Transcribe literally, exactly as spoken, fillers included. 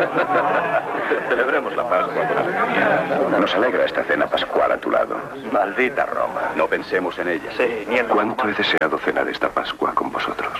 Celebremos la Pascua con alegría. Nos alegra esta cena pascual a tu lado. Maldita Roma. No pensemos en ella. Sí, ni en la... ¿Cuánto he deseado cenar esta Pascua con vosotros?